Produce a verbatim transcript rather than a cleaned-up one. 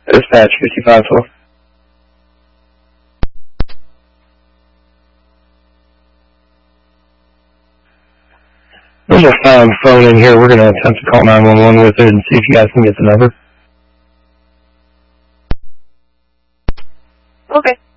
Dispatch fifty-five twelve. There's a um, phone in here. We're going to attempt to call nine one one with it and see if you guys can get the number. Okay.